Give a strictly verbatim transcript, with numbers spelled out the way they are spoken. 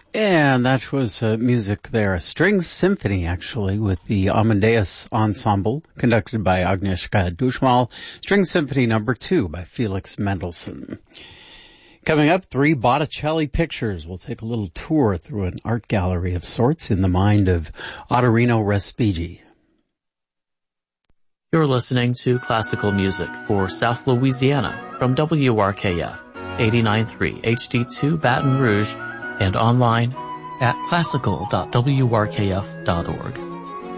And that was uh, music there, a string symphony actually, with the Amadeus Ensemble, conducted by Agnieszka Dushmal, String Symphony number two by Felix Mendelssohn. Coming up, three Botticelli pictures. We'll take a little tour through an art gallery of sorts in the mind of Ottorino Respighi. You're listening to classical music for South Louisiana from W R K F, eighty-nine point three H D two Baton Rouge, and online at classical dot w r k f dot org.